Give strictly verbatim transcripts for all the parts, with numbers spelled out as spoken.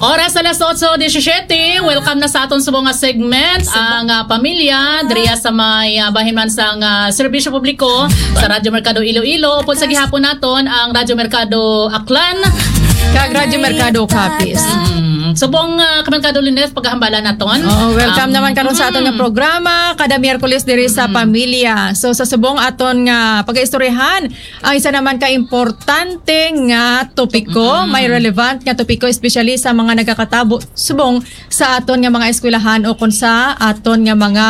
Oras alas otso disyesiyete, welcome na sa aton subong nga segment ang uh, pamilya diriya sa may uh, bahiman sang uh, serbisyo publiko sa Radyo Mercado Iloilo. Upod sa gihapon naton ang Radyo Mercado Aklan kag Radyo Mercado Capiz. Mm. Subong uh, Kamerkado Lineth pagkahambala naton. Oh, welcome um, naman karon sa aton nga programa kada Miyerkules diri sa mm. pamilya. So sa subong aton nga pag-istoryahan ang isa naman ka importante nga topiko, mm. may relevant nga topiko especially sa mga nagakatabo subong sa aton nga mga eskwelahan o kun sa aton nga mga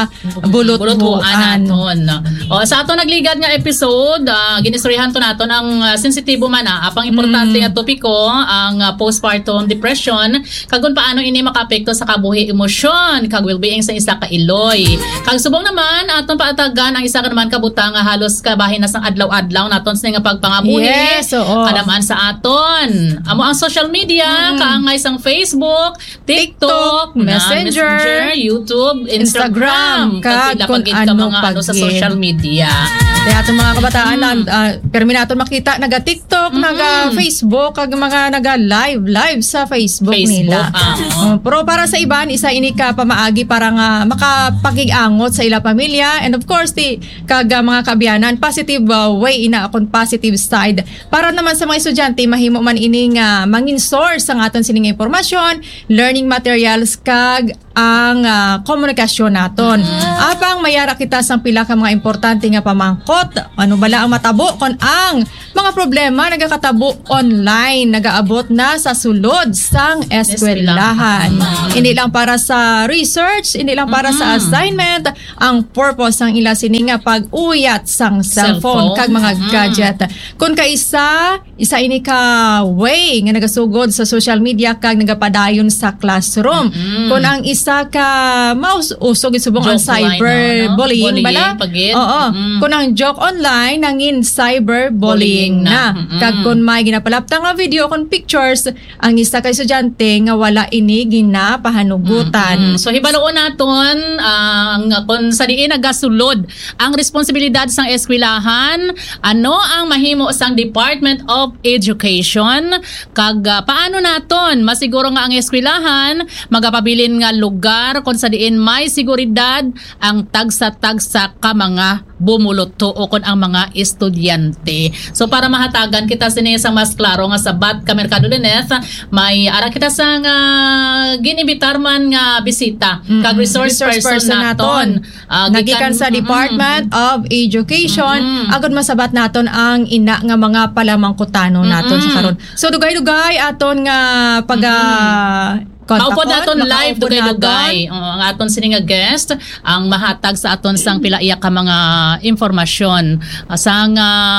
bulot-buan naton. O sa aton nagligad nga episode, uh, ginistoryahan to naton ang uh, sensitibo man ah, apang importante mm. nga topiko ang uh, postpartum depression. Kag paano ini makaapekto sa kabuhi emosyon, kag well-being sa isa ka iloy. Kag subong naman aton paatagan ang isa ka naman kabutang nga halos kabahin na sang adlaw-adlaw naton sa nga pagpangabuhi. Yes, oo. Kadaman sa aton. Amo ang social media, mm. kaangay sang Facebook, TikTok, TikTok Messenger, Messenger, YouTube, Instagram, kag kag kung ka ano mga ano sa social media. Kaya atong mga kabataan mm. uh, permi naton makita naga TikTok, mm-hmm. naga Facebook, kag mga naga live live sa Facebook, Facebook nila. Uh, pero para sa iban, isa ini ka pamaagi para nga makapag-angot sa ila pamilya and of course di kag uh, mga kabiyanan positive uh, way ina akong positive side para naman sa mga estudyante mahimo man ini nga mangin source ang aton sining impormasyon, learning materials kag ang uh, komunikasyon naton. Mm. Apang mayara kita sang pila ka mga importante nga pamangkot. Ano bala ang matabo kon ang mga problema nagakatabo online, nagaabot na sa sulod sang eskwelahan. Mm. Hindi lang para sa research, hindi lang para mm. sa assignment, ang purpose ang ila sini nga pag-uyat sang cellphone, cellphone kag mga mm. gadget. Kung kaisa, isa ini ka way nga nagasugod sa social media kag nagapadayon sa classroom. Mm. Kung ang isa sa ka mouse usog isubong ang cyberbullying no, no? bala oo mm. kun ang joke online nangin cyberbullying na, na. Mm-hmm. Kag kun may ginapalaptang nga video kun pictures ang isa ka estudyante nga wala ini ginapahanugutan. Mm-hmm. So hibaluon naton ang uh, kun sa diin nagasulod ang responsibilidad sang eskwelahan, ano ang mahimo sang Department of Education kag uh, paano naton masiguro nga ang eskwelahan magapabilin nga lugar kung sa diin may seguridad ang tagsa-tagsa ka mga bumuluto o kung ang mga estudyante. So para mahatagan kita sini sa mas klaro nga sabat ka Mercado Lineth, may ara kita sa nga ginibitar man nga bisita mm-hmm. kag resource, resource person, person naton. Uh, nagikan sa Department mm-hmm. of Education mm-hmm. agud masabat naton ang ina nga mga palamangkutano naton mm-hmm. sa karon. So dugay-dugay aton nga pag mm-hmm. Maupod naton live dugay-dugay uh, ang aton sini nga guest ang mahatag sa aton sang pila iya ka mga impormasyon uh, sang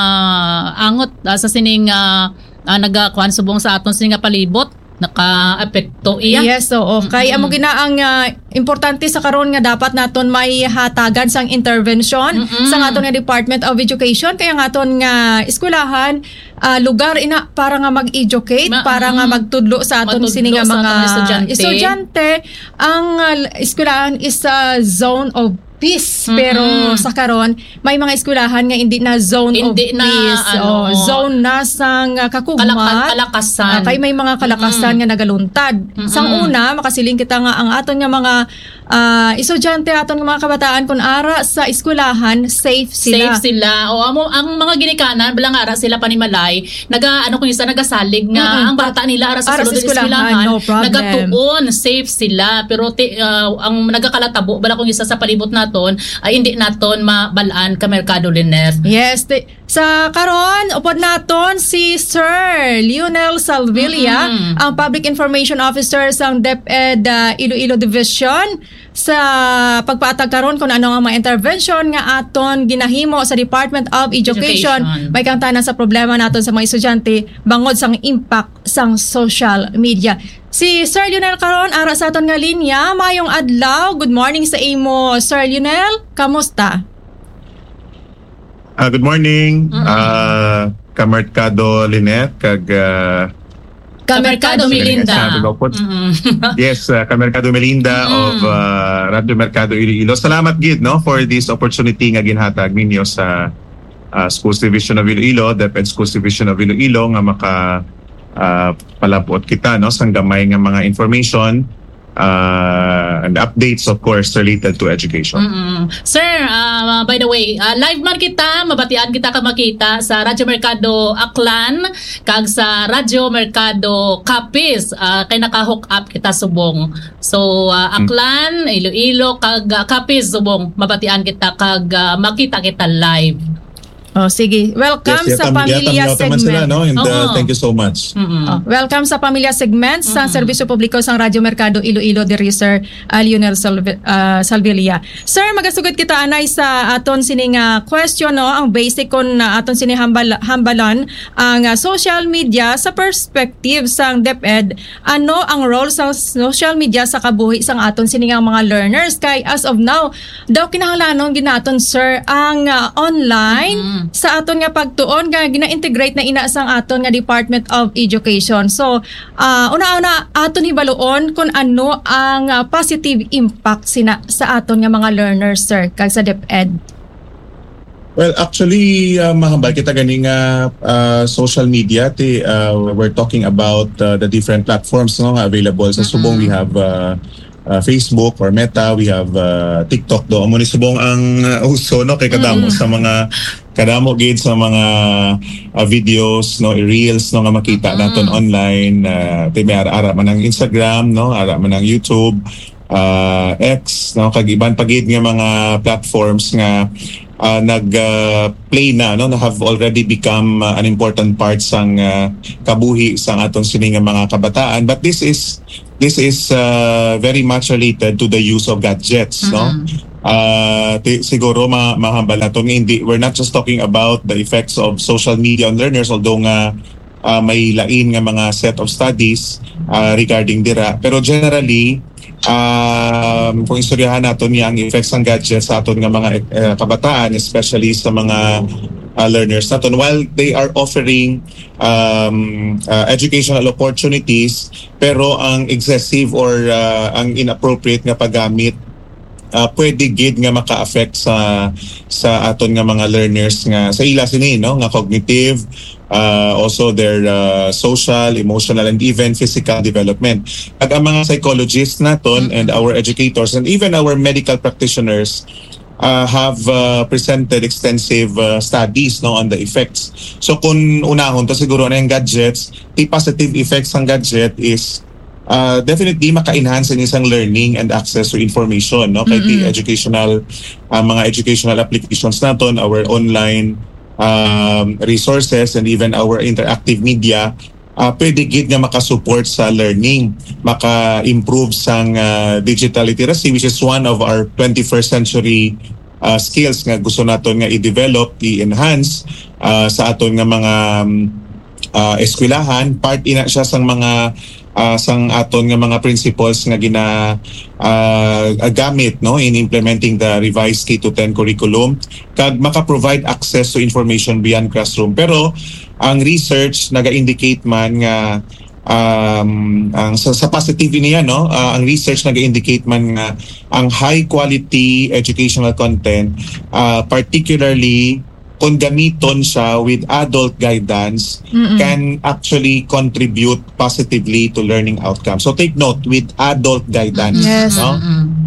uh, angot uh, sa sining uh, uh, nagakuan subong sa aton sini nga palibot naka-apekto iya. Yes, so okay. Mm-hmm. Amo ginaang uh, importante sa karon nga dapat naton may hatagan sang intervention mm-hmm. sa aton nga Department of Education kaya nga aton nga eskwelahan uh, lugar ina para nga mag-educate, Ma- para mm-hmm. nga magtudlo sa aton sini nga mga estudyante. estudyante. Ang uh, eskwelahan is a zone of peace. Mm-hmm. Pero sa karon may mga eskwelahan nga hindi na zone hindi of na, peace. Ano, o, zone na sang uh, kakumat. Kalak- kalakasan. Uh, kay may mga kalakasan mm-hmm. nga nagaluntad. Mm-hmm. Sang una, makasiling kita nga ang aton nga mga uh, estudyante, aton nga mga kabataan kung ara sa eskwelahan, safe sila. Safe sila. O amo, ang mga ginikanan, bilang ara sila panimalay, naga, ano kung isa, nagasalig nga mm-hmm. ang bata nila ara sa ara sulod sa eskwelahan, no nagatuon, safe sila. Pero te, uh, ang nagakalatabo, bala kung isa sa palibot na naton ay hindi naton mabalaan ka Mercado Lineth. Yes, te, sa karon upod naton si Sir Lionel Salvilla, mm-hmm. ang Public Information Officer sang DepEd uh, Iloilo Division sa pagpaatag karon kung ano ang mga intervention nga aton ginahimo sa Department of Education, Education. May kangtanan sa problema naton sa mga estudyante bangod sang impact sang social media. Si Sir Lionel karon ara sa aton nga linya, mayong adlaw. Good morning sa imo, Sir Lionel. Kamusta? Uh, good morning. Mm-hmm. Uh, Kamerkado Lineth kag uh, Kamerkado Melinda. Mm-hmm. Yes, uh, Kamerkado Melinda mm-hmm. of uh, Radyo Mercado Iloilo. Salamat gid no for this opportunity nga ginhatag ninyo sa uh, Schools Division of Iloilo, DepEd Schools Division of Iloilo nga maka uh, palabot kita no sang gamay nga mga information uh, and updates of course related to education. Mm-mm. Sir, uh, by the way, uh, live man kita, mabatian kita ka makita sa Radyo Mercado Aklan kag sa Radyo Mercado Capiz, uh, kay naka-hook up kita subong. So uh, Aklan, Iloilo kag uh, Capiz subong, mabatian kita kag uh, makita kita live. Oh, sige. Welcome yes, sa yatam, Pamilya yatam, yatam segment. Sila, no? And uh, Oo. thank you so much. Oh, welcome sa Pamilya segment sa Serbisyo Publiko sang Radyo Mercado Iloilo diri Sir uh, Lionel Salve, uh, Salvelia. Sir, magasugod kita anay sa aton sining uh, question no, ang basic kon uh, aton sining hambal, hambalan ang uh, social media sa perspective sang DepEd. Ano ang role sa social media sa kabuhi sang aton sining mga learners kay as of now daw kinahanglanon ginaton sir ang uh, online mm-hmm. sa aton nga pagtuon nga gina-integrate na ina sang aton nga Department of Education. So, uh, una-una aton hibaluon kung ano ang uh, positive impact sina sa aton nga mga learners sir kag sa DepEd. Well, actually, uh, mahambal kita ganing uh, uh, social media. Ti, uh, we're talking about uh, the different platforms no, nga available sa Subong. We have uh, uh, Facebook or Meta. We have uh, TikTok. Do amo ni Subong ang uh, uso no kay kadamo sa mga kadamo gid sa mga uh, videos no reels no nga makita naton online. Uh, ti may ara-ara man ang Instagram no, ara man ang YouTube, uh, X no kag iban pagid nga mga platforms nga Uh, nag-play uh, na no na have already become uh, an important part sang uh, kabuhi sang aton sining mga kabataan, but this is this is uh, very much related to the use of gadgets. Mm-hmm. no uh, t- siguro ma- mahambal nato nga hindi we're not just talking about the effects of social media on learners, although nga uh, may lain nga mga set of studies uh, regarding dira, pero generally Um, kung istoryahan natin niya ang effects ng gadgets sa aton nga mga uh, kabataan, especially sa mga uh, learners natin, while they are offering um, uh, educational opportunities, pero ang excessive or uh, ang inappropriate nga paggamit uh, pwede gid nga maka-affect sa sa aton nga mga learners nga sa ila sini no nga cognitive, Uh, also their uh, social, emotional, and even physical development. At ang mga psychologists naton and our educators and even our medical practitioners uh, have uh, presented extensive uh, studies no on the effects. So kung unahon to siguro na yung gadgets, the positive effects ng gadget is uh, definitely maka-enhance ang isang learning and access to information no kay mm-hmm. the educational uh, mga educational applications naton, our online Um, resources and even our interactive media uh, pwede gid nga makasupport sa learning, maka-improve sang uh, digital literacy, which is one of our twenty-first century uh, skills nga gusto naton nga i-develop, i-enhance uh, sa aton nga mga um, uh, eskwelahan. Part ina siya sang mga Uh, sang aton nga mga principles nga gina uh, gamit no in implementing the revised K to ten curriculum kag maka-provide access to information beyond classroom. Pero ang research naga-indicate man nga um, ang sa, sa positive niya no uh, ang research naga-indicate man nga ang high quality educational content uh, particularly kung gamiton siya with adult guidance, mm-mm, can actually contribute positively to learning outcomes. So take note, with adult guidance. Yes. No?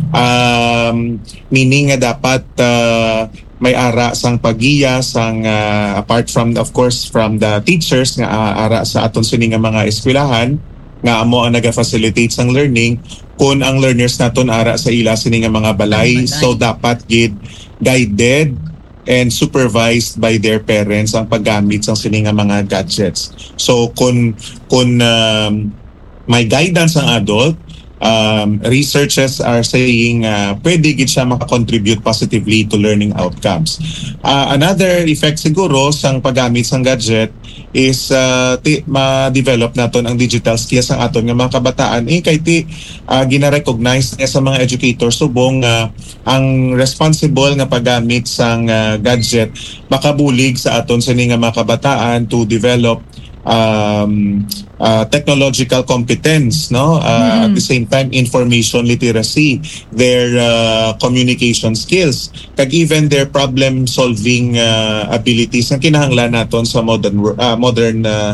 Um, meaning nga dapat uh, may ara sang pagiya sang uh, apart from of course from the teachers nga uh, ara sa aton sini nga mga eskwelahan nga amo ang naga-facilitate sang learning, kun ang learners naton ara sa ila sini nga mga balay, so dapat gid guided and supervised by their parents ang paggamit sa sininga mga gadgets. So kung kung um, may guidance ang adult, um, researchers are saying uh, pwede gid siya makakontribute positively to learning outcomes. Uh, another effect siguro sang paggamit sang gadget is uh, ti, ma-develop naton ang digital skills ang aton nga mga kabataan. Eh kay ti uh, gina-recognize niya sa mga educators subong uh, ang responsible nga paggamit sang uh, gadget makabulig sa aton sa nga mga kabataan to develop um uh, technological competence no uh, mm-hmm. at the same time information literacy, their uh, communication skills, kag even their problem solving uh, abilities na kinahanglan naton sa modern uh, modern uh,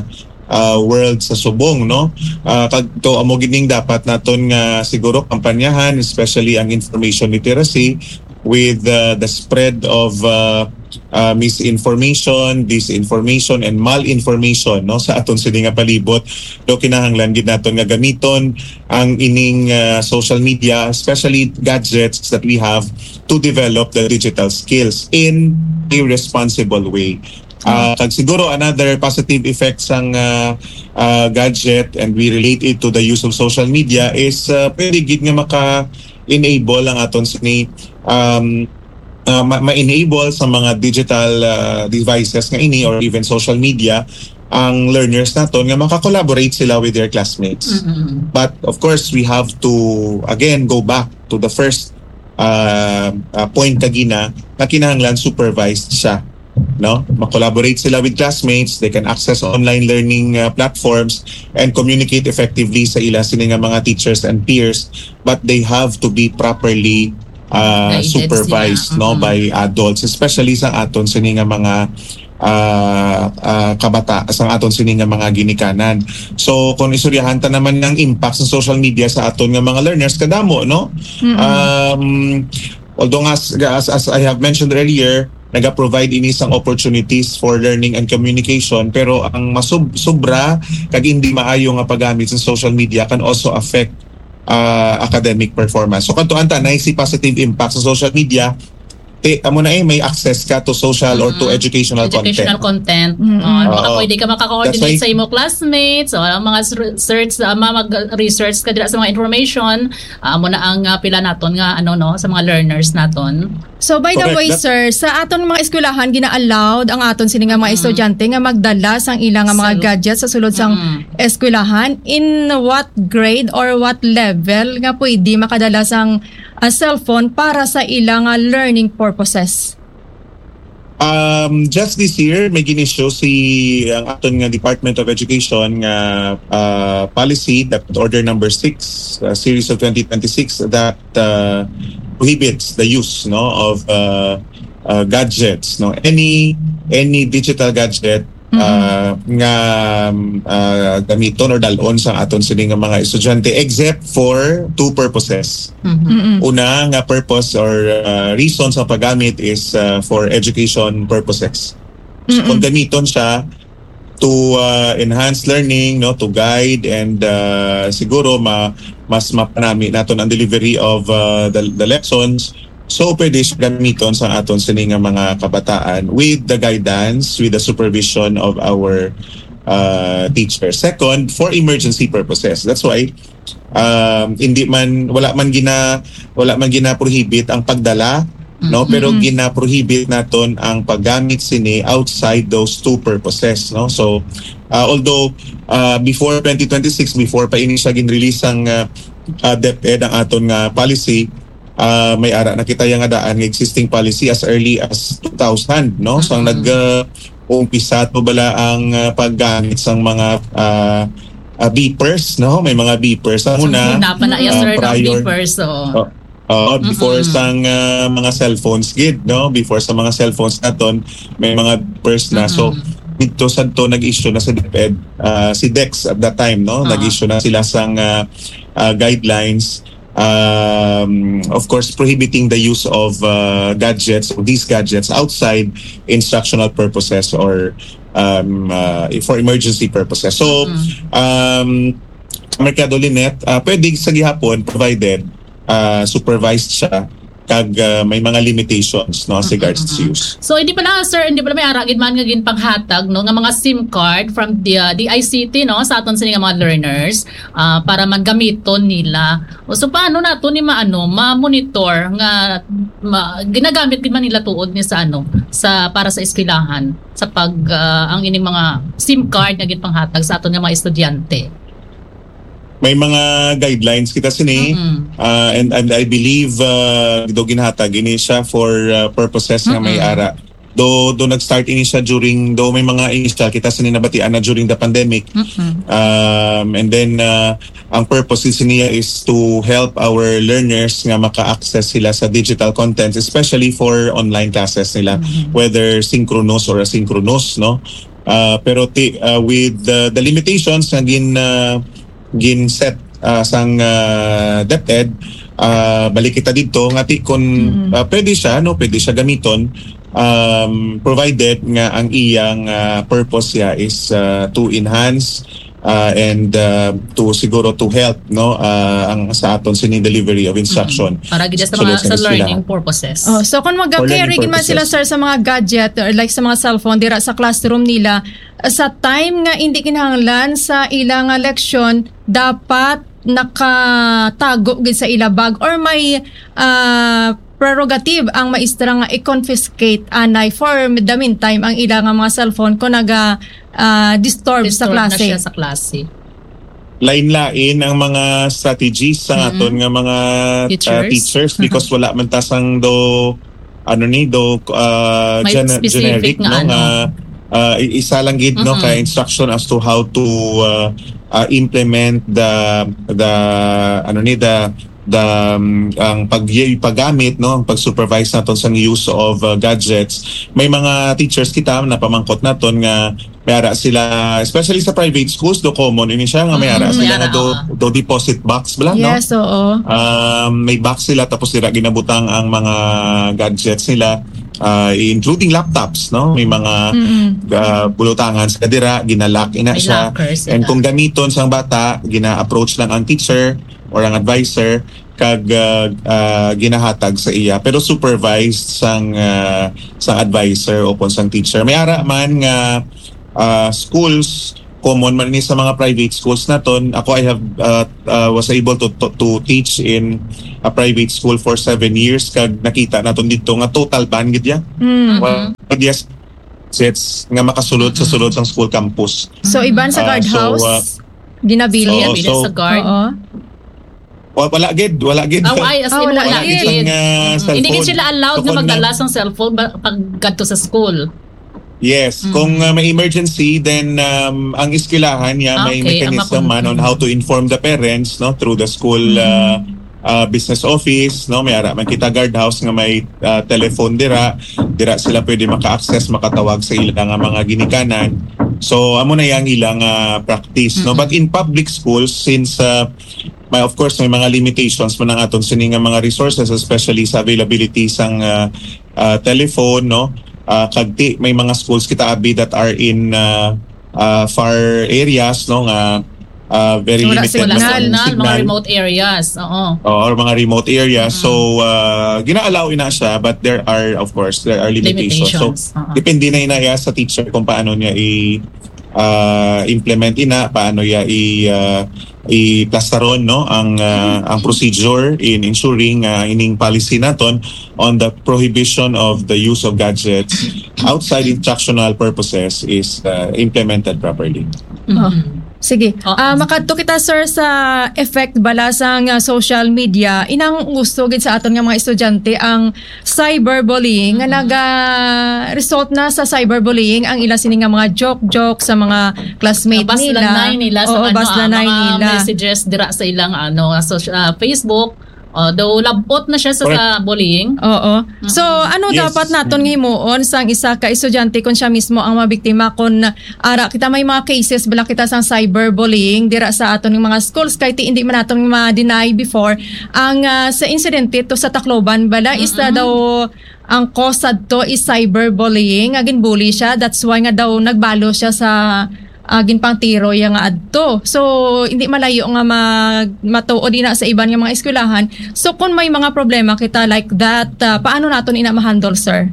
uh, world sa subong, no? Uh, kag to amo gining dapat naton nga siguro kampanyahan, especially ang information literacy with uh, the spread of uh, uh, misinformation, disinformation and malinformation, no, sa aton sini nga palibot. Do kinahanglan gid naton nga gamiton ang ining uh, social media, especially gadgets that we have, to develop the digital skills in a responsible way. Uh, kag siguro another positive effect sang uh, uh, gadget, and we relate it to the use of social media, is uh, pwede gid nga maka-enable ang aton sini um, uh, ma- ma-enable sa mga digital uh, devices nga ini or even social media ang learners naton nga maka-collaborate sila with their classmates. Mm-hmm. But of course, we have to again go back to the first uh, uh, point kagina na kinahanglan supervised siya, no? Ma-collaborate sila with classmates, they can access online learning uh, platforms and communicate effectively sa ila sini nga mga teachers and peers, but they have to be properly uh, Guided supervised, sila. no, Mhm. by adults, especially sa aton sini nga mga uh, uh, kabata, sa aton sini nga mga ginikanan. So kung isuryahan ta naman ng impact sa social media sa aton nga mga learners, kadamo, no? Um, although as, as, as I have mentioned earlier, naga-provide ini sang opportunities for learning and communication, pero ang masubra kag hindi maayo nga paggamit sa social media can also affect uh, academic performance. So kanto anta na si positive impact sa social media, te amo na eh may access ka to social or to educational, Educational content. content. Mm-hmm. Uh, Oo. baka pwede ka maka-coordinate That's why- sa imo classmates o ang mga ser- search uh, mag-research ka dira sa mga information. Uh, mo na ang uh, pila naton nga ano no sa mga learners naton. So by the Correct. way, That- sir, sa aton mga eskwelahan gina-allowed ang aton sini nga mga estudyante nga magdala sang ilang nga mga Sa- gadgets sa sulod sang Mm. eskwelahan. In what grade or what level nga pwede makadala sang uh, cellphone para sa ilang nga learning purposes? Um, just this year, may ginisyo si ang aton nga Department of Education nga uh, policy, that order number six, uh, series of twenty twenty-six, that uh, prohibits the use, no, of uh, uh, gadgets, no, any any digital gadget uh, nga um, uh, gamiton or dalon sa aton sini nga mga estudyante, except for two purposes. Mm-mm. Una nga purpose or uh, reason sa paggamit is uh, for education purposes. So kung gamiton siya to uh, enhance learning, no, to guide and uh, siguro ma mas mapanami naton ang delivery of uh, the, the lessons. So pwede siya gamiton sa aton sini nga mga kabataan with the guidance, with the supervision of our uh, teacher. Second, for emergency purposes. That's why um, hindi man wala man gina wala man gina prohibit ang pagdala, no, pero gina prohibit naton ang paggamit sini outside those two purposes, no. So uh, although uh, before twenty twenty-six, before pa ini siya gin-release ang uh, uh, DepEd ang aton nga policy, uh, may ara nakita yang nga daan nga existing policy as early as two thousand, no. So ang nag uh, umpisa to bala ang uh, paggamit sang mga uh, uh, beepers, no, may mga beepers ang una Una pa na uh, sir ng prior- beepers so. Oh. Uh, before sang uh, mga cellphones gid, no, before sa mga cellphones naton may mga beepers na. So dito sa to nag-issue na sa DepEd, uh, si Dex at that time, no, Ah. nag-issue na sila sang uh, uh, guidelines, um, of course prohibiting the use of uh, gadgets, or these gadgets outside instructional purposes or um, uh, for emergency purposes. So um, Mercado Linet, uh, pwede sa gihapon provided uh, supervised siya kag uh, may mga limitations, no, as regards to use. So hindi pala sir, hindi pala may ara gid man nga gin panghatag no nga mga SIM card from the uh, D I C T no sa aton sini nga mga learners uh, para man gamiton nila. O, so paano na to ni maano ma-monitor nga ma, ginagamit gid man nila tuod ni sa ano sa para sa eskwelahan sa pag uh, ang ining mga SIM card nga gin panghatag sa aton nga mga estudyante. May mga guidelines kita sini, Mm-mm. uh, and and I believe uh, do ginhatag ini siya for uh, purposes nga may ara. Do do nag-start ini siya during do may mga initial kita sini nabatian na during the pandemic. Um, and then uh, ang purpose niya is to help our learners nga maka-access sila sa digital contents, especially for online classes nila, whether synchronous or asynchronous, no. Uh, pero ti, uh, with the, the limitations na gin, uh, gin set uh, sang uh, DepEd, uh, balik kita dito nga ti kung mm-hmm. uh, pwede siya, no, pwede siya gamiton um, provided nga ang iyang uh, purpose ya is uh, to enhance Uh, and uh, to siguro to help no uh, ang sa aton sining delivery of instruction mm-hmm. para gid sa mga sa learning purposes. Oh, so kung mag-carry man sila sir sa mga gadget or like sa mga cellphone dira sa classroom nila sa time nga hindi kinahanglan sa ilang leksyon dapat nakatago gid sa ila bag or may uh, prerogative ang maestra nga i-confiscate anay for the meantime ang ilang mga cellphone kung naga uh, disturb, disturb sa klase. Na siya sa klase. Lain-lain ang mga strategies sa mm-hmm. aton nga mga teachers, uh, teachers because wala man tasang do ano ni do uh, gen- generic no ano. nga uh, isa lang gid mm-hmm. no ka instruction as to how to uh, uh, implement the the ano ni the the um, ang pag paggamit no ang pag-supervise naton sa use of uh, gadgets. May mga teachers kita na pamangkot naton nga mayara sila especially sa private schools do common ini siya nga mayara mm, sila nga do, do deposit box bala no. Yes, oo. Um, may box sila tapos dira ginabutang ang mga gadgets nila uh, including laptops no may mga mm-hmm. uh, bulutangan sa dira ginalock ina siya and kung gamiton sang bata gina-approach lang ang teacher or ang advisor kag uh, uh, ginahatag sa iya pero supervised sang uh, sang advisor o pon sang teacher may ara man nga uh, schools common man ni sa mga private schools naton ako I have uh, uh, was able to, to to teach in a private school for seven years kag nakita naton dito nga total ban gid ya mm-hmm. well, yes sets nga makasulod mm-hmm. sa sulod sang school campus so iban sa guardhouse uh, so, uh, ginabili so, so, sa guard oo. Wala gid, wala gid. Oh, ay, as in, oh, wala, wala gid. Uh, hindi gid sila allowed so, na magdala ng cellphone pag kadto sa school. Yes, mm. kung uh, may emergency then um, ang eskwelahan niya okay, may mechanism man on how to inform the parents no through the school mm. uh, uh, business office no may ara man kita guardhouse nga may uh, telephone dira dira sila pwede maka-access makatawag sa ilang nga mga ginikanan. So amo na yang ilang uh, practice mm-hmm. no but in public schools since uh, may of course may mga limitations man ang aton sining nga mga resources especially sa availability sang uh, uh, telephone no uh, kagti may mga schools kita abi that are in uh, uh, far areas no nga uh, very so, limited wala na signal, mga remote areas oo oh, or mga remote areas mm-hmm. so uh, gina-allow ina siya but there are of course there are limitations, limitations. So uh-huh. depende na ina sa teacher kung paano niya i uh, implement ina paano niya i uh, i-plastaron no ang uh, ang procedure in ensuring uh, ining policy naton on the prohibition of the use of gadgets outside instructional purposes is uh, implemented properly. Mm-hmm. Sige. Uh, uh, makadto kita sir sa effect bala sang uh, social media. Inang gusto gid sa aton nga mga estudyante ang cyberbullying nga mm-hmm. naga-result na sa cyberbullying ang ila sini nga mga joke-joke sa mga classmate uh, nila. Baslanay nila sa Oo, ano, baslanay mga nila. messages dira sa ilang ano social uh, Facebook. Uh, daw labot na siya sa, sa bullying. Oo. So ano yes. dapat naton himuon sang isa ka estudyante kung siya mismo ang mabiktima kung ara kita may mga cases bala kita sang cyberbullying dira sa aton ng mga schools kay ti hindi man naton ma-deny before ang uh, sa insidente to sa Tacloban bala mm-hmm. is daw ang cause to is cyberbullying agin bully siya that's why nga daw nagbalo siya sa Uh, ginpang tiro yung nga adto. So, hindi malayo nga mag, matuod na sa iban nga mga eskwelahan. So, kung may mga problema kita like that, uh, paano natin ina ma-handle, sir?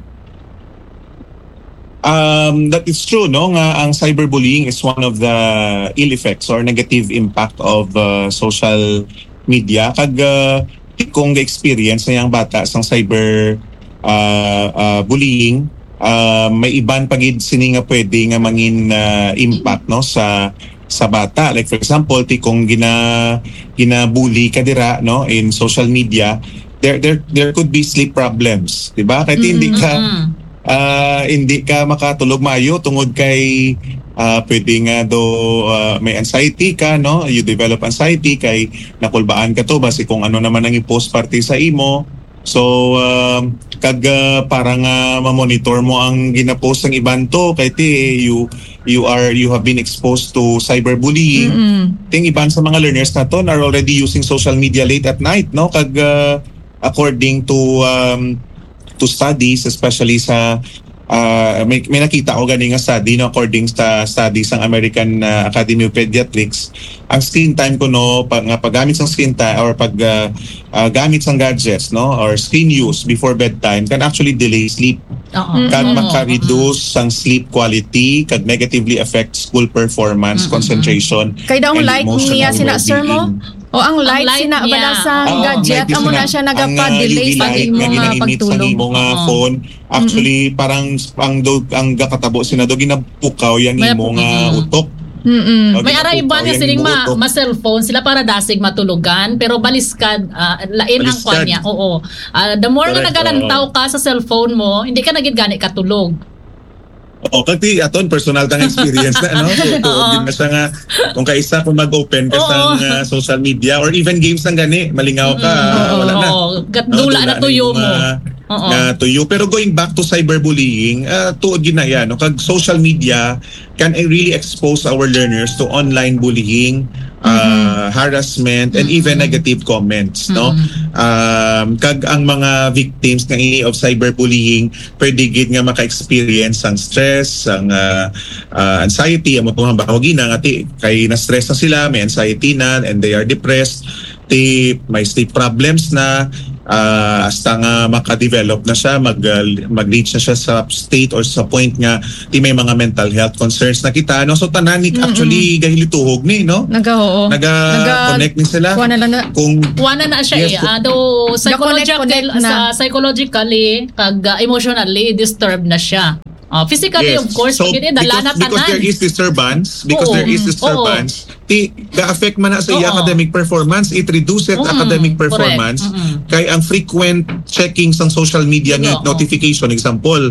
Um, that is true, no? Nga ang cyberbullying is one of the ill effects or negative impact of uh, social media. Kag uh, kung experience na yung bata sa cyber uh, uh, bullying, Uh, may iban pagid sini nga pwede nga mangin uh, impact no sa sa bata like for example ti kung gina ginabully ka dira no in social media there there there could be sleep problems di ba kay mm-hmm. hindi ka uh, hindi ka makatulog maayo tungod kay uh, pwede nga do uh, may anxiety ka no you develop anxiety kay nakulbaan ka to basi kung ano naman ang i-post party sa imo. So, um, kag uh, parang uh, ma-monitor mo ang gina-post ng iban to kay ti you you are you have been exposed to cyberbullying. Mm-mm. Ting iban sa mga learners naton are already using social media late at night, no? Kag uh, according to um, to studies, especially sa uh, may, may nakita ko ganing nga study, no? According sa studies ng American uh, Academy of Pediatrics, ang screen time ko, no, pag nga paggamit ng screen time or pag uh, uh, gamit ng gadgets, no, or screen use before bedtime can actually delay sleep. Oo. Kag Oo. maka-reduce ang sleep quality, kag negatively affect school performance, concentration, Kay daw and light emotional niya sina sir mo? well-being. O ang light, light sina niya. bala sa Oo, gadget, light amo is na siya nagapa-delay ang, uh, sa U V light imo nga nga ginainit sa pagtulog. imo nga Oo. phone. Actually, parang ang do, ang gakatabo sina do ginapukaw yang May- imo nga Mm. utok. Mm-mm. O, May ginapukaw arayban niya yang siling imo ma, utok. ma cellphone sila para dasig matulugan pero baliskad ah, lain ang Baliskad. kwan niya. Oo. Ah, the more nga Correct, nagalantaw ka sa cellphone mo, hindi ka nagid gani katulog. O kati aton personal tang experience na no. So tuod din na siya nga kung kaisa kung mag-open ka sa Oo. uh, social media or even games nang gani, malingaw ka, Oo, wala na. oo. Gat- No, dula na na tuyo yung mo. mga- Oo. na tuyo. Pero going back to cyberbullying, uh, tuod yun na yan. No? Kag social media can really expose our learners to online bullying, uh, harassment, and even negative comments. No? Um, kag ang mga victims ng of cyberbullying, pwede gid nga maka-experience ang stress, ang uh, uh, anxiety, ang mga bahagi na nga ti, kay na-stress na sila, may anxiety na, and they are depressed, ti, may sleep problems na, uh, hasta nga maka-develop na siya, mag, uh, mag-reach na siya sa state or sa point nga ti may mga mental health concerns na kita. No? So tananik actually gahilituhog ni, no? Naga oo. Naga-connect ni sila. Kuha na lang na. Kung Wala na siya Yes, eh. Ah, though psychological, connect na. sa psychologically, kag uh, emotionally disturbed na siya. Ah, physically, of course, so, pag hindi, dala na because, because tanan. there is disturbance, because Oo, there is mm, disturbance, ti ga-affect man na sa iya Oo. academic performance, it reduces Mm, academic correct. performance. Mm-mm. Kay ang frequent checking sa social media Oo. nga notification, example,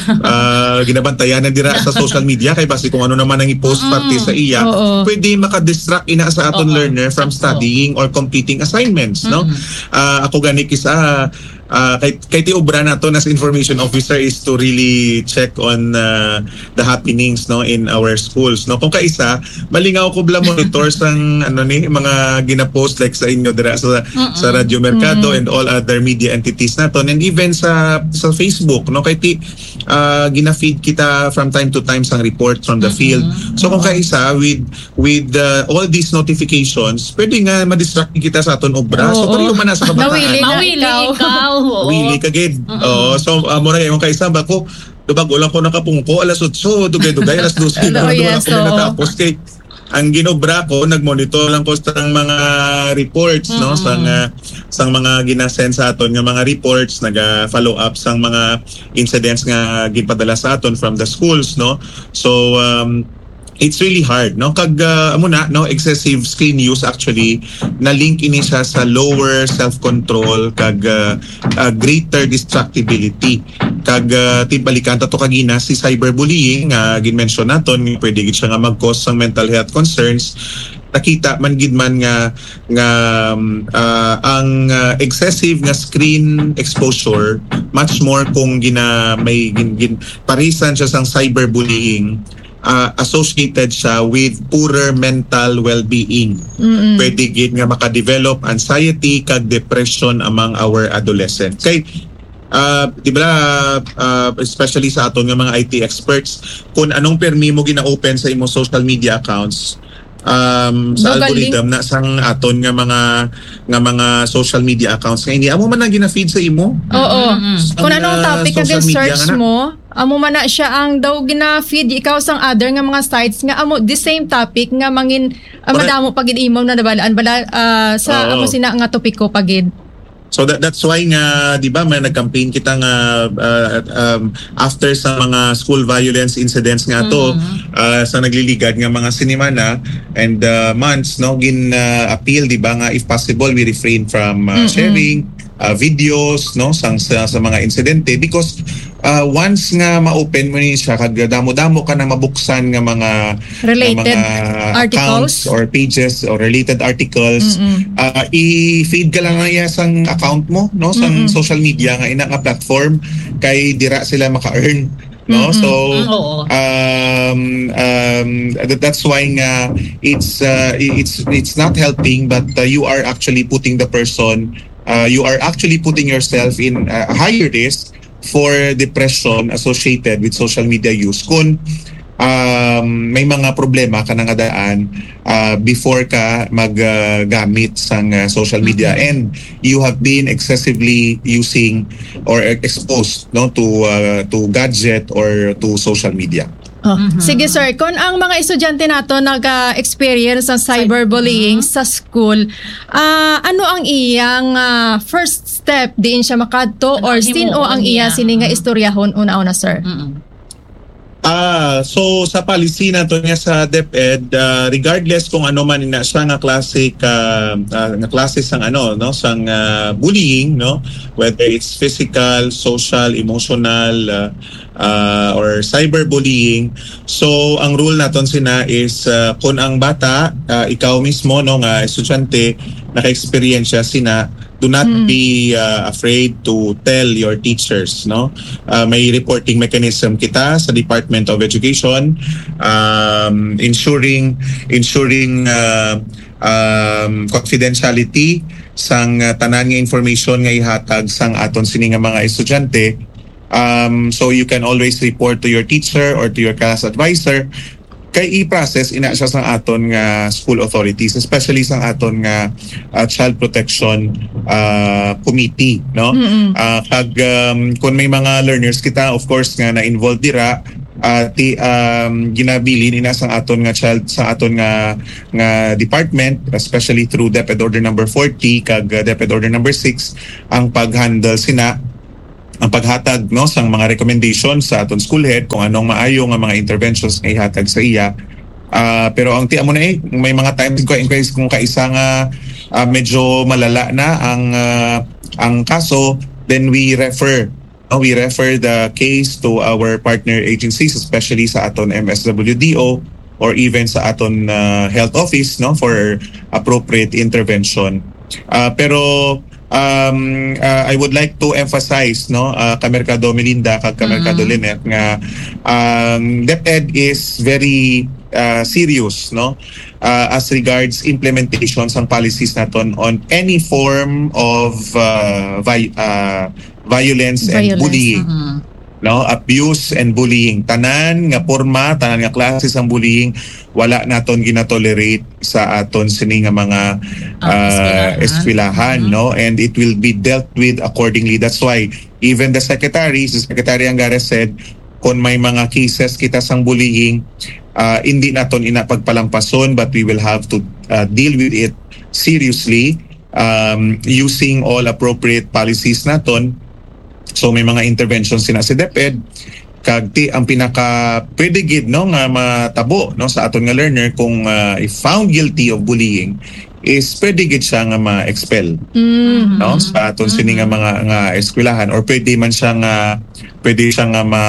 uh, ginabantayan na dira sa social media kay basi kung ano naman ang i-post parte sa iya, Oo. pwede maka-distract ina sa aton Oo. learner from Oo. studying or completing assignments, no? Ah, ako gani kisa Uh, kay, kay ti obra nato as information officer is to really check on uh, the happenings no in our schools, no. Kung kaisa malingaw ko bla monitor sang ano ni mga gina-post like sa inyo dira sa sa Radyo Mercado and all other media entities naton, and even sa sa Facebook, no, kay ti uh, gina-feed kita from time to time sang report from the field. So kung kaisa with with uh, all these notifications, pwede nga ma-distract kita sa aton obra. So Oo. pareho man na sa kabataan. Nawili na Mawili ikaw. ikaw. oo. Really kagid. Oo, so uh, mo na yung kaisa ba ko dubag ulang ko nakapungko alas otso dugay-dugay alas dos Hello, na yes, ko na oo. natapos kay ang ginobra ko nagmonitor lang ko sa mga reports no sang uh, sang mga ginasend sa aton nga mga reports, naga-follow up sang mga incidents nga gipadala sa aton from the schools, no. So um it's really hard, no, kag uh, amo na no excessive screen use actually na link ini siya sa lower self control kag uh, uh, greater distractibility kag uh, tibalikan ta to kagina si cyberbullying nga uh, gin-mention naton pwede gid siya nga mag-cause sang mental health concerns. Nakita man gid man nga nga um, uh, ang uh, excessive nga screen exposure much more kung gina may gin, gin parisan siya sang cyberbullying. Uh, associated siya with poorer mental well-being. Mm-mm. Pwede gid nga maka-develop anxiety kag depression among our adolescents. Kay uh, di ba uh, especially sa aton nga mga I T experts, kung anong permi mo gina-open sa imo social media accounts, um, sa Dogal algorithm na sang aton nga mga nga mga social media accounts nga hindi amo man na gina-feed sa imo. Oo. Mm-mm. Kung Ang, anong uh, topic social nga media search nga na. mo, amo man na siya ang daw gina-feed ikaw sang other nga mga sites nga amo the same topic nga mangin uh, Correct. madamo pagid imo na nabalaan bala uh, sa Oo. amo sina nga topiko pagid. So that that's why nga 'di ba may nag-campaign kita nga uh, um, after sa mga school violence incidents nga to uh, sa nagliligad nga mga sinimana and uh, months no gin uh, appeal 'di ba nga if possible we refrain from uh, sharing uh, videos no sang sa, sa mga insidente because uh, once nga ma-open mo ni siya, kag damo-damo ka na mabuksan nga mga Related nga mga accounts articles or pages or related articles, uh, i-feed ka lang niya sang account mo, no, sang Mm-mm. social media nga ina nga platform kay dira sila maka-earn, no. Mm-mm. So Oo. um um that, that's why nga it's uh, it's it's not helping, but uh, you are actually putting the person uh, you are actually putting yourself in a higher risk for depression associated with social media use kung um, may mga problema ka nga daan uh, before ka maggamit uh, sang uh, social media, and you have been excessively using or exposed, no, to uh, to gadget or to social media. Oh. Sige sir, kung ang mga estudyante nato nag-experience ng cyberbullying sa school, ah ano ang iyang ah, first step diin siya makadto Ano or ang sino himuon ang iya niya? sini nga Mhm. istoryahon una-una sir? Mm-mm. Ah, so sa policy nato niya sa DepEd, uh, regardless kung ano man ina siya nga klase ka uh, nga klase sang ano, no, sang uh, bullying, no, whether it's physical, social, emotional, uh, uh, or cyberbullying. So ang rule naton sina is uh, kung ang bata, uh, ikaw mismo, no, nga estudyante naka-experience siya sina, do not Mm. be uh, afraid to tell your teachers, no. Uh, may reporting mechanism kita sa Department of Education, um, ensuring ensuring uh, um, confidentiality sang uh, tanan nga information nga ihatag sang aton sini nga mga estudyante. Um, so you can always report to your teacher or to your class advisor kay i-process ina siya sang aton nga school authorities, especially sang aton nga uh, child protection uh, committee, no. Mm-mm. Uh, kag um, kung may mga learners kita, of course nga na involved dira, uh, ti um, ginabilin ina sang aton nga child sa aton nga nga department, especially through DepEd Order number forty kag uh, DepEd Order number six, ang pag-handle sina, ang paghatag, no, sang mga recommendations sa aton school head kung anong maayo nga mga interventions nga ihatag sa iya. Uh, pero ang tiyan mo na eh, may mga times ko increase kung kaisa nga uh, medyo malala na ang uh, ang kaso, then we refer no, we refer the case to our partner agencies, especially sa aton M S W D O or even sa aton uh, health office, no, for appropriate intervention. Uh, pero um uh, I would like to emphasize, no, uh, Kamerkado Melinda kag Kamerkado Mm-hmm. Lynette, nga um DepEd is very uh, serious, no, uh, as regards implementation sang policies naton on any form of uh, vi- uh, violence, and Violence, bullying, Mhm. no, abuse and bullying, tanan nga porma, tanan nga klase sang bullying wala naton ginatolerate sa aton sini nga mga Ah, uh, eskwelahan. eskwelahan, Mhm. no, and it will be dealt with accordingly. That's why even the secretary, si Secretary Angara said, kung may mga cases kita sang bullying, uh, hindi naton inapagpalampason, but we will have to uh, deal with it seriously, um, using all appropriate policies naton. So may mga interventions sina si DepEd, kag ti ang pinaka pwede gid, no, nga matabo, no, sa aton nga learner kung uh, if found guilty of bullying is pwede gid siya nga ma-expel, Mm. no, sa aton sini nga mga nga eskwelahan, or pwede man siya nga pwede siya nga ma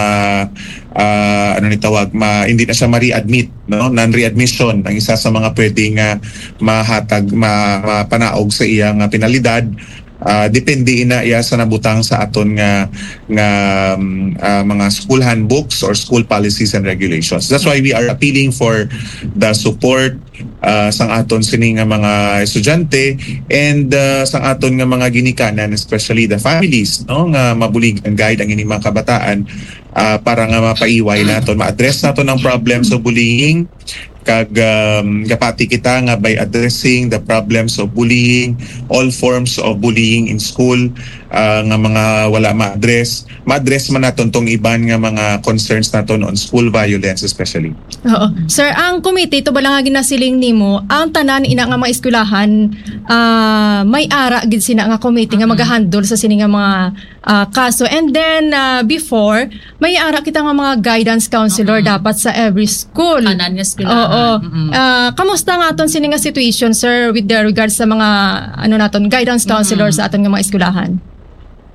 uh, ano ni tawag ma hindi na siya ma-readmit, no, non-readmission ang isa sa mga pwede nga mahatag ma, mapanaog sa iya nga penalidad. Uh, depende ina iya sa nabutang sa aton nga nga um, uh, mga school handbooks or school policies and regulations. That's why we are appealing for the support uh, sang aton sini nga mga estudyante and uh, sang aton nga mga ginikanan, especially the families, no, nga mabuligan guide ang ining mga kabataan uh, para nga mapaiway naton, ma-address naton ang problems of bullying, kag um, gapati kita nga by addressing the problems of bullying, all forms of bullying in school, uh, nga mga wala ma-address, ma-address man naton tong iban nga mga concerns naton on school violence especially. Oo. Sir, ang committee to bala nga ginasiling nimo, ang tanan ina nga mga eskwelahan ah, may ara gid sina nga committee nga magahandle sa sini nga mga ah, kaso. And then ah, before, may ara kita nga mga guidance counselor Mhm. dapat sa every school. Kanan nga eskwelahan. Oo. Mm-mm. Ah, kamusta nga aton sini nga situation sir with the regards sa mga ano naton guidance counselor Mm-mm. sa aton nga mga eskwelahan?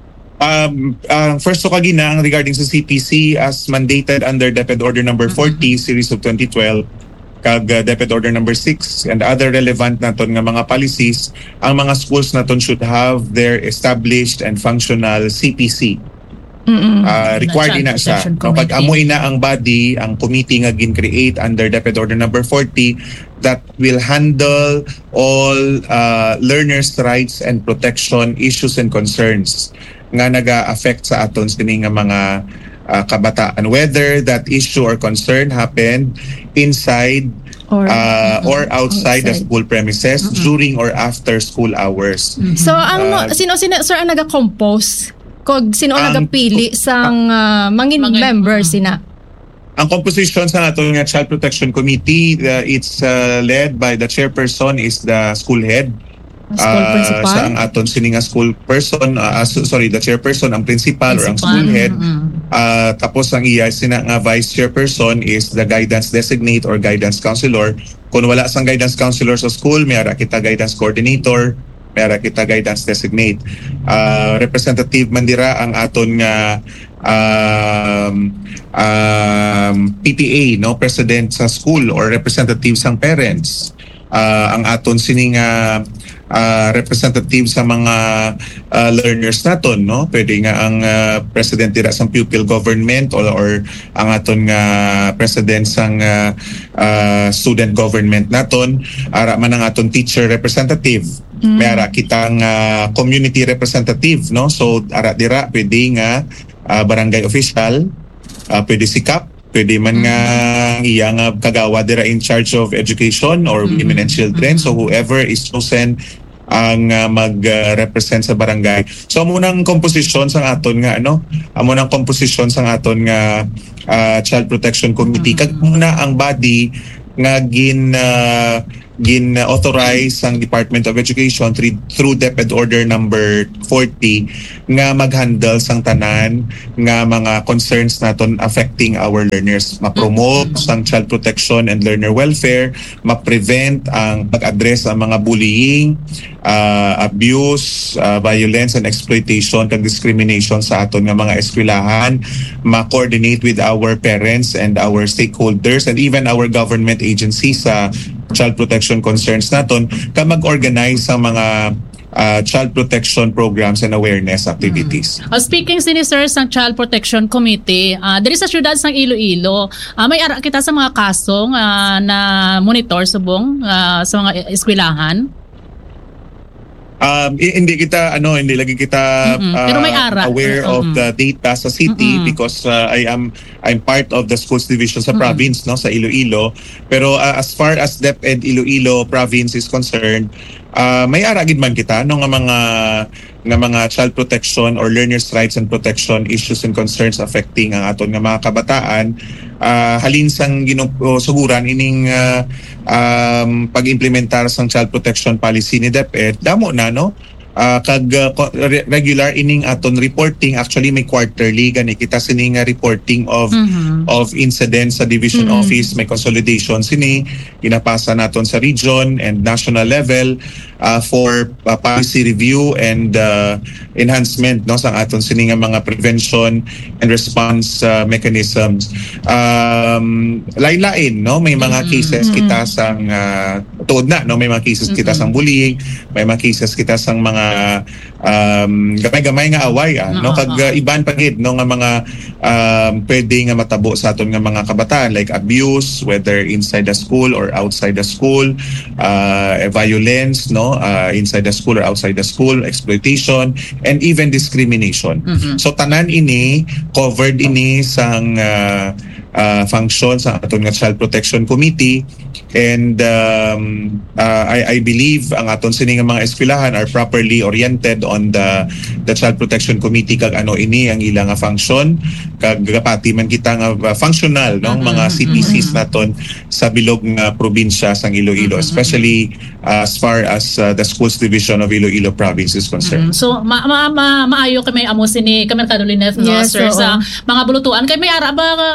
Um, uh, first to kagina ang regarding sa C P C as mandated under DepEd Order number forty series of twenty twelve kag uh, DepEd Order number six and other relevant naton nga mga policies, ang mga schools naton should have their established and functional C P C. Uh, required ina siya. No, pag amoy na ang body, ang committee nga gin-create under DepEd Order number forty that will handle all uh, learners' rights and protection issues and concerns nga naga-affect sa aton sini nga mga uh, kabataan, whether that issue or concern happened inside or, uh, or outside, outside the school premises mm-hmm. during or after school hours. Mm-hmm. So ang uh, sino sino sir ang naga-compose kog sino ang um, nagapili sang uh, mangin mga members sina? Ang composition sa aton nga Child Protection Committee, uh, it's uh, led by the chairperson is the school head. School uh, principal? Sa ang aton sini nga school person, uh, uh, sorry, the chairperson, ang principal, principal. or ang school head. Mm-hmm. Uh, tapos ang iya sina nga vice chairperson is the guidance designate or guidance counselor. Kung wala sang guidance counselor sa school, mayara kita guidance coordinator, mayara kita guidance designate. Uh, representative man dira ang aton nga um, um, P T A, no, president sa school or representative sang parents. Uh, ang aton sini nga uh, representative sa mga uh, learners naton, no, pwede nga ang uh, president dira sang pupil government or, or ang aton nga president sang uh, uh, student government naton, ara man ang aton teacher representative. Mm. May ara kitang uh, community representative, no, so ara dira pwede nga uh, barangay official, uh, pwede sikap, pwede man nga iya nga kagawa dira in charge of education or mm-hmm. women and children. So whoever is chosen ang uh, mag-represent uh, sa barangay. So munang composition sang aton nga ano, amo nang composition sang aton nga uh, Child Protection Committee. Mm-hmm. Kag muna ang body nga gin uh, gin uh, authorize ang Department of Education through, through DepEd Order number forty nga mag-handle sang tanan nga mga concerns naton affecting our learners, ma-promote mm-hmm. sang child protection and learner welfare, ma-prevent ang pag-address ang mga bullying, uh, abuse, uh, violence and exploitation kag discrimination sa aton nga mga eskwelahan, ma-coordinate with our parents and our stakeholders and even our government agencies sa child protection concerns naton ka mag-organize sa mga uh, child protection programs and awareness activities. Mm. Uh, speaking sinister sa Child Protection Committee, uh, diri sa syudad sang Iloilo, uh, may ara kita sa mga kasong uh, na monitor subong uh, sa mga eskwelahan. Um, hindi kita ano hindi lagi kita uh, Pero may ara. aware mm-hmm. of the data sa city mm-hmm. because uh, I am I'm part of the schools division sa mm-hmm. province, no, sa Iloilo. Pero uh, as far as DepEd Iloilo province is concerned, uh, may ara gid man kita no nga mga nga mga child protection or learners rights and protection issues and concerns affecting ang aton nga mga kabataan. Uh, halin sang ginusuguran ining uh, um, pag-implementar sang child protection policy ni DepEd, damo na no uh, kag uh, regular ining aton reporting. Actually may quarterly gani kita sining uh, reporting of mm-hmm. of incidents sa division mm-hmm. office, may consolidation sini ginapasa naton sa region and national level uh, for uh, policy review and uh, enhancement, no, sa aton sini nga mga prevention and response uh, mechanisms. Um, lain-lain, no, may mga mm-hmm. cases kita sang uh, tuod na, no, may mga cases mm-hmm. kita sang bullying, may mga cases kita sang mga um, gamay-gamay nga away, ah, no, kag uh, iban pagid, no, nga mga um, pwede nga matabo sa aton nga mga kabataan like abuse, whether inside the school or outside the school, uh, violence, no, uh, inside the school or outside the school, exploitation, and even discrimination. Mm-hmm. So tanan ini covered ini sang uh, uh, function sa aton nga Child Protection Committee, and um, uh, I, I believe ang aton sini nga mga eskwelahan are properly oriented on the the Child Protection Committee kag ano ini ang ilang nga function kag gapati man kita nga uh, functional, no, mm-hmm. mga C P Cs naton sa bilog nga probinsya sang Iloilo, mm-hmm. especially uh, as far as uh, the schools division of Iloilo province is concerned. Mm-hmm. So ma, ma, ma maayo kay may amo sini Kamerkado Lineth, no, yes, sir, so, sa mga bulutuan kay may ara ba as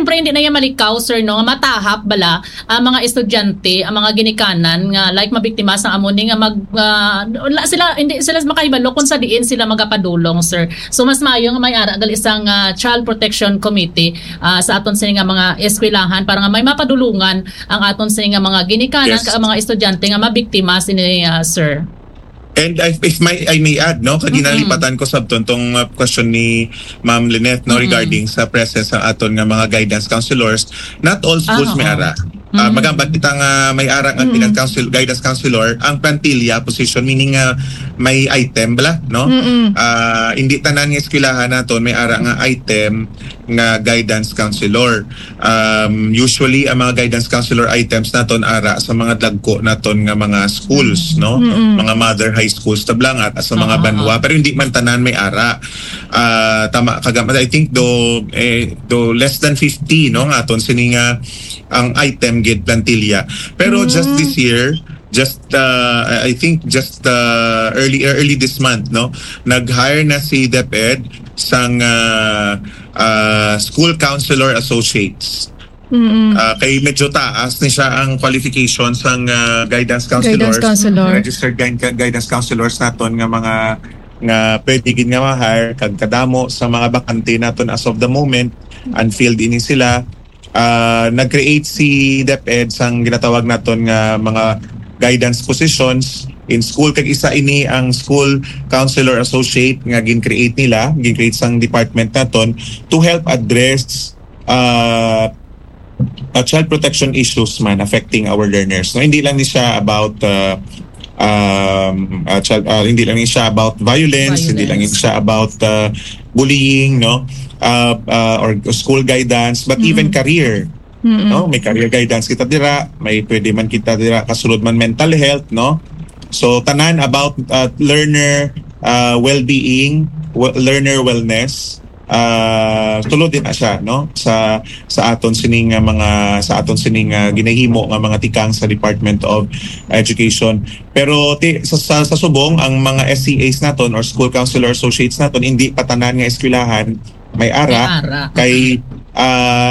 syempre hindi na yan malikaw sir no nga matahap bala ang mga estudyante ang mga ginikanan nga like mabiktima sa amo ni nga mag uh, wala sila hindi sila makahibalo kung sa diin sila magapadulong sir. So mas maayo nga may ara gal isang uh, Child Protection Committee uh, sa aton sini nga mga eskwelahan para nga may mapadulungan ang aton sini nga mga ginikanan Yes. ka mga estudyante nga mabiktima sini uh, sir. And I, if may, I may add, no, kaginalipatan ko sabton tong uh, question ni Ma'am Lynette, no, Mm-mm. regarding sa presence sa aton nga mga guidance counselors. Not all schools Ah, may oo. ara. Uh, Mm. magambag kita nga may ara ang Mm. council, guidance counselor, ang plantilla position, meaning nga may item bala, no? Mm-mm. Ah, hindi tanan nga eskwelahan naton may ara nga item nga guidance counselor. Um, usually ang mga guidance counselor items naton ara sa mga dagko naton nga mga schools, no? Mm-mm. Mga mother high schools tablangat at sa mga Ah, banwa, pero hindi man tanan may ara. Ah, tama kagam I think do eh do less than fifty, no, nga aton sini nga ang item gid plantilla. Pero Mm. just this year, just uh, I think just uh, early early this month, no, nag-hire na si DepEd sang uh, uh, school counselor associates. Mm-mm. Uh, kay medyo taas ni siya ang qualifications sang uh, guidance counselors. Guidance counselor. Registered gui- guidance counselors naton nga mga nga pwede gid nga ma-hire kag kadamo sa mga bakante naton as of the moment, unfilled ini sila. Uh, nag-create si DepEd sang ginatawag naton nga mga guidance positions in school, kag isa ini ang school counselor associate nga gin-create nila, gin-create sang department naton to help address uh, uh, child protection issues man affecting our learners. No, hindi lang ni siya about uh, um uh, child, uh, hindi lang ni siya about violence, Violence. hindi lang ni siya about uh, bullying, no, uh, uh, or school guidance, but even career. Mm-mm. No, may career guidance kita dira, may pwede man kita dira kasulod man mental health, no. So tanan about uh, learner uh, well-being, w- learner wellness, uh, tulod din na siya, no, sa sa aton sining uh, mga sa aton sining uh, ginahimo nga mga tikang sa Department of Education. Pero ti, sa, sa sa subong ang mga S C As naton or school counselor associates naton hindi pa tanan nga eskwelahan may ara, May ara. kay uh,